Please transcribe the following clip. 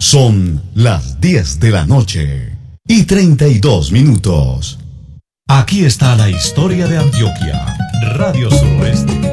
Son las 10 de la noche y 32 minutos. Aquí está la historia de Antioquia. Radio Suroeste.